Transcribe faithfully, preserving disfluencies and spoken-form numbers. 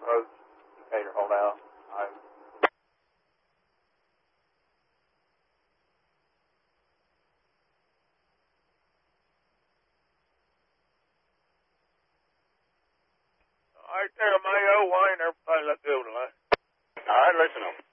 approach, Decatur, hold out. I All right, there, Mayo, Wayne, everybody look good, all right? All right, listen to 'em.